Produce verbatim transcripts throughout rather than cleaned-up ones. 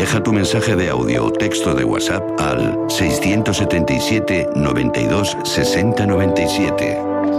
Deja tu mensaje de audio o texto de WhatsApp al seiscientos setenta y siete, noventa y dos, sesenta, noventa y siete.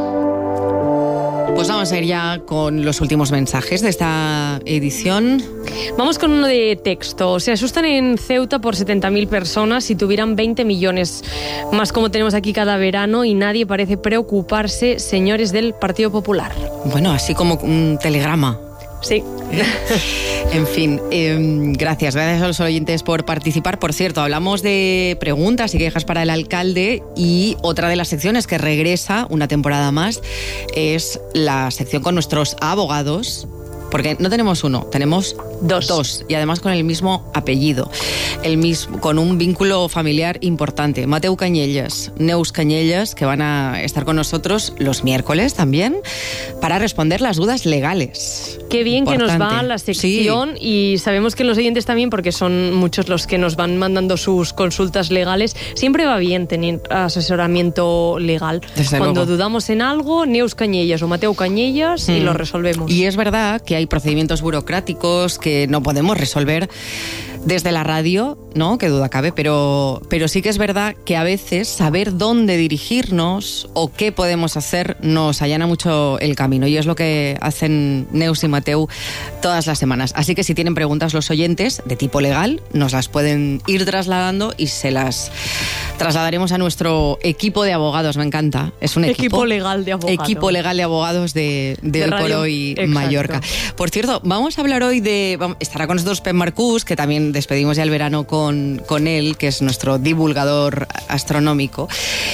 Pues vamos a ir ya con los últimos mensajes de esta edición. Vamos con uno de texto. Se asustan en Ceuta por setenta mil personas si tuvieran veinte millones, más como tenemos aquí cada verano, y nadie parece preocuparse, señores del Partido Popular. Bueno, así como un telegrama. Sí. En fin, eh, gracias, gracias a los oyentes por participar. Por cierto, hablamos de preguntas y quejas para el alcalde, y otra de las secciones que regresa una temporada más es la sección con nuestros abogados. Porque no tenemos uno, tenemos dos. dos. Y además con el mismo apellido, el mismo, con un vínculo familiar importante. Mateu Cañellas, Neus Cañellas, que van a estar con nosotros los miércoles también para responder las dudas legales. Qué bien Importante. Que nos va la sección, sí. Y sabemos que los oyentes también, porque son muchos los que nos van mandando sus consultas legales. Siempre va bien tener asesoramiento legal. Desde Cuando luego. dudamos en algo, Neus Cañellas o Mateu Cañellas, mm. y lo resolvemos. Y es verdad que hay procedimientos burocráticos que no podemos resolver desde la radio, ¿no? Que duda cabe, pero, pero sí que es verdad que a veces saber dónde dirigirnos o qué podemos hacer nos allana mucho el camino, y es lo que hacen Neus y Mateu todas las semanas. Así que si tienen preguntas los oyentes de tipo legal, nos las pueden ir trasladando y se las trasladaremos a nuestro equipo de abogados. Me encanta, es un equipo, equipo legal de abogados. Equipo legal de abogados de, de, de Hoy por Hoy, exacto. Mallorca. Por cierto, vamos a hablar hoy de... Estará con nosotros Pep Marcús, que también despedimos ya el verano con, con él, que es nuestro divulgador astronómico.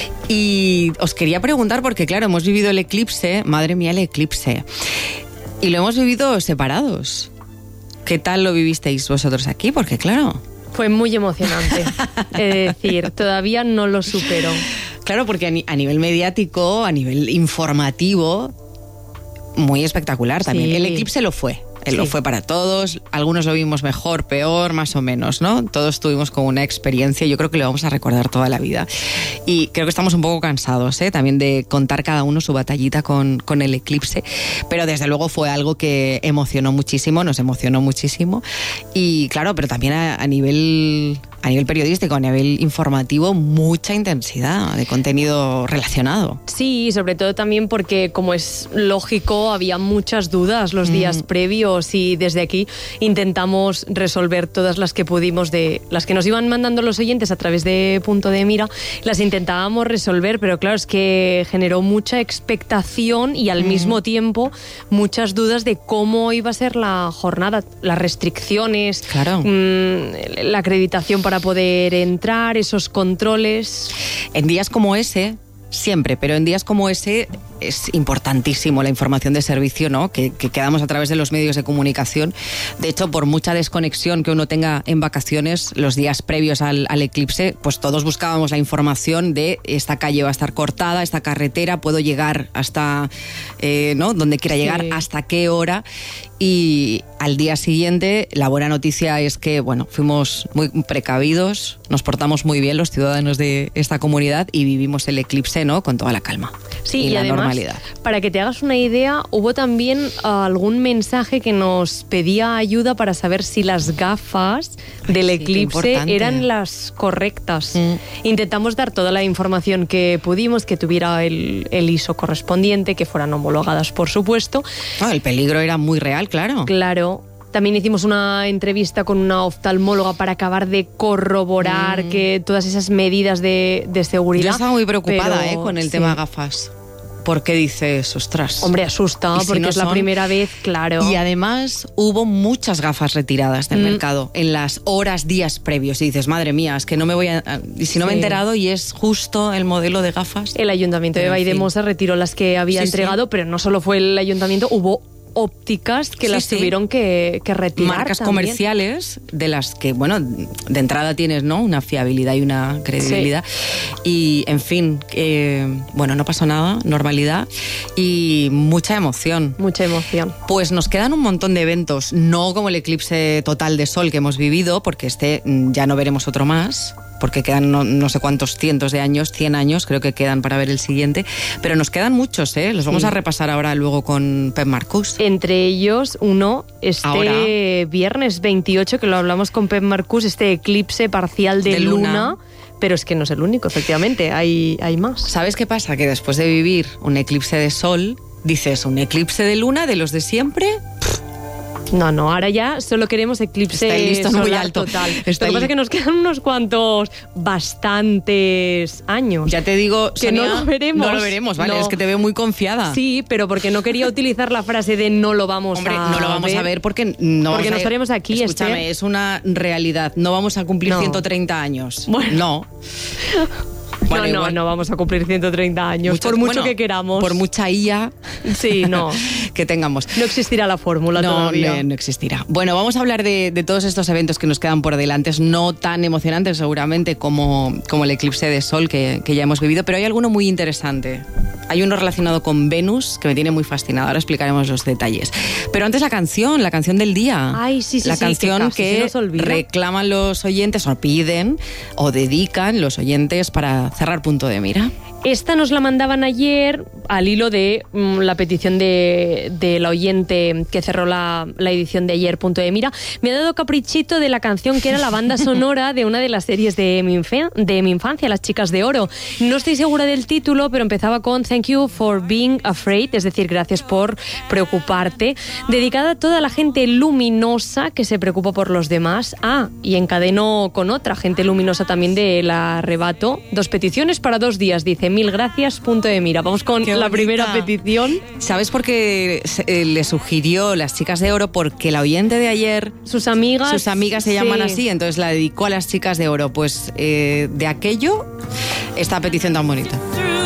Y os quería preguntar, porque claro, hemos vivido el eclipse, madre mía, el eclipse, y lo hemos vivido separados. ¿Qué tal lo vivisteis vosotros aquí? Porque claro... Fue muy emocionante, es decir, todavía no lo supero. Claro, porque a, ni, a nivel mediático, a nivel informativo, muy espectacular también. Sí. El eclipse lo fue. Sí. Lo fue para todos, algunos lo vimos mejor, peor, más o menos, ¿no? Todos tuvimos como una experiencia, yo creo que lo vamos a recordar toda la vida. Y creo que estamos un poco cansados, ¿eh? También de contar cada uno su batallita con, con el eclipse, pero desde luego fue algo que emocionó muchísimo, nos emocionó muchísimo, y claro, pero también a, a nivel... a nivel periodístico, a nivel informativo, mucha intensidad de contenido relacionado. Sí, sobre todo también porque, como es lógico, había muchas dudas los días mm. previos, y desde aquí intentamos resolver todas las que pudimos, de las que nos iban mandando los oyentes a través de Punto de Mira, las intentábamos resolver, pero claro, es que generó mucha expectación y al mm. mismo tiempo muchas dudas de cómo iba a ser la jornada, las restricciones, claro. mmm, la acreditación para poder entrar, esos controles. En días como ese, siempre, pero en días como ese es importantísimo la información de servicio, ¿no? Que, que quedamos a través de los medios de comunicación. De hecho, por mucha desconexión que uno tenga en vacaciones, los días previos al, al eclipse, pues todos buscábamos la información de esta calle va a estar cortada, esta carretera, puedo llegar hasta, eh, ¿no? Donde quiera llegar, sí. hasta qué hora. Y al día siguiente, la buena noticia es que, bueno, fuimos muy precavidos, nos portamos muy bien los ciudadanos de esta comunidad y vivimos el eclipse, ¿no? Con toda la calma. Sí, y, y la además, normalidad. Para que te hagas una idea, hubo también uh, algún mensaje que nos pedía ayuda para saber si las gafas del sí, eclipse eran las correctas. Mm. Intentamos dar toda la información que pudimos, que tuviera el, el I S O correspondiente, que fueran homologadas, por supuesto. Oh, el peligro era muy real, claro. Claro. También hicimos una entrevista con una oftalmóloga para acabar de corroborar mm. que todas esas medidas de, de seguridad. Yo estaba muy preocupada pero, eh, con el sí. tema gafas. Porque dices, ostras. Hombre, asusta, si porque no es la son... primera vez, claro. Y además hubo muchas gafas retiradas del mm. mercado en las horas, días previos. Y dices, madre mía, es que no me voy a... Y si no sí. me he enterado y es justo el modelo de gafas. El Ayuntamiento de Valldemossa retiró las que había sí, entregado, sí. pero no solo fue el Ayuntamiento, hubo ópticas que sí, las sí. tuvieron que, que retirar. Marcas también. comerciales de las que, bueno, de entrada tienes, ¿no? Una fiabilidad y una credibilidad. Sí. Y, en fin, eh, bueno, no pasó nada, normalidad y mucha emoción. Mucha emoción. Pues nos quedan un montón de eventos, no como el eclipse total de sol que hemos vivido, porque este ya no veremos otro más. porque quedan no, no sé cuántos cientos de años, cien años creo que quedan para ver el siguiente, pero nos quedan muchos, ¿eh? Los vamos sí. a repasar ahora luego con Pep Marcus. Entre ellos, uno, este ahora, viernes veintiocho, que lo hablamos con Pep Marcus, este eclipse parcial de, de luna, luna. Pero es que no es el único, efectivamente, hay, hay más. ¿Sabes qué pasa? Que después de vivir un eclipse de sol, dices, ¿un eclipse de luna de los de siempre? No, no, ahora ya solo queremos eclipse listo, solar muy alto. total. Está Lo que pasa es que nos quedan unos cuantos, bastantes años. Ya te digo, que Sonia, no lo veremos. No lo veremos, vale, no. Es que te veo muy confiada. Sí, pero porque no quería utilizar la frase de no lo vamos Hombre, a ver. Hombre, no lo vamos ver, a ver porque no Porque no estaremos aquí, Escúchame, Esther. Es una realidad. No vamos a cumplir no. ciento treinta años. Bueno. No. Bueno, no, no, igual. no vamos a cumplir ciento treinta años, mucho, por mucho bueno, que queramos. Por mucha I A sí, no. que tengamos. No existirá la fórmula no, todavía. No, no existirá. Bueno, vamos a hablar de, de todos estos eventos que nos quedan por delante. No tan emocionantes seguramente como, como el eclipse de sol que, que ya hemos vivido, pero hay alguno muy interesante. Hay uno relacionado con Venus que me tiene muy fascinado. Ahora explicaremos los detalles. Pero antes la canción, la canción del día. Ay, sí, sí, la sí, canción que, que reclaman los oyentes o piden o dedican los oyentes para cerrar Punto de Mira. Esta nos la mandaban ayer al hilo de mm, la petición de, de la oyente que cerró la, la edición de ayer, Punto de Mira. Me ha dado caprichito de la canción que era la banda sonora de una de las series de mi, infa- de mi infancia, Las Chicas de Oro. No estoy segura del título, pero empezaba con Thank you for being afraid, es decir, gracias por preocuparte. Dedicada a toda la gente luminosa que se preocupa por los demás. Ah, y encadeno con otra gente luminosa también de La Arrebato. Dos peticiones para dos días, dice. Mil gracias, Punto de Mira. Vamos con Qué la bonita. primera petición. ¿Sabes por qué eh, le sugirió Las Chicas de Oro? Porque la oyente de ayer, sus amigas, sus amigas se sí. llaman así, entonces la dedicó a Las Chicas de Oro. Pues eh, de aquello, esta petición tan bonita.